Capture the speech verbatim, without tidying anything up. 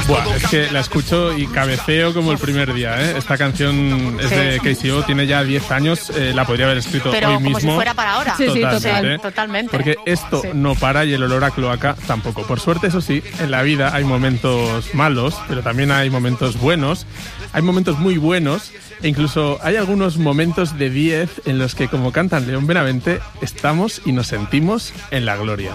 Buah, es que la escucho y cabeceo como el primer día, ¿eh? Esta canción es de K C O, tiene ya diez años, eh, la podría haber escrito Pero hoy como mismo. si fuera para ahora. Sí, sí, Totalmente. total. Totalmente. Porque esto Sí. no para y el olor a cloaca tampoco. Por suerte, eso sí, en la vida hay momentos malos, pero también hay momentos buenos. Hay momentos muy buenos e incluso hay algunos momentos de diez en los que, como cantan León Benavente, estamos y nos sentimos en la gloria.